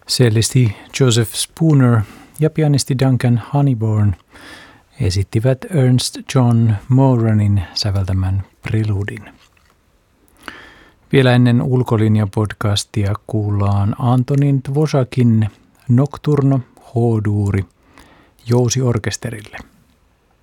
Cellisti Joseph Spooner ja pianisti Duncan Honeybourne esittivät Ernst John Moranin säveltämän preludin. Vielä ennen Ulkolinja-podcastia kuullaan Antonin Dvořákin Nocturno H-duuri jousiorkesterille.